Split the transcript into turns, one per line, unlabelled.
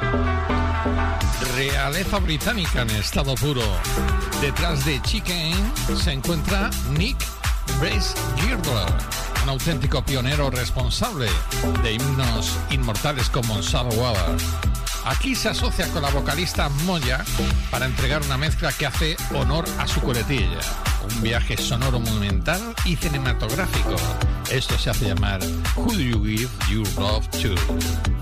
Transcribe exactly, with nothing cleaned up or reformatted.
Realeza británica en estado puro. Detrás de Chicken se encuentra Nick Bracegirdle, un auténtico pionero responsable de himnos inmortales como Salad Water. Aquí se asocia con la vocalista Moya para entregar una mezcla que hace honor a su coletilla. Un viaje sonoro monumental y cinematográfico. Esto se hace llamar Who Do You Give Your Love To?